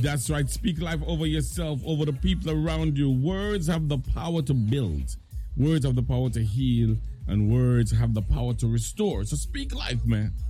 That's right. Speak life over yourself, over the people around you. Words have the power to build. Words have the power to heal. And words have the power to restore. So speak life, man.